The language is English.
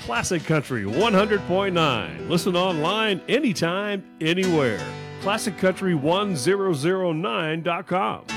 Classic Country 100.9. Listen online anytime, anywhere. ClassicCountry1009.com.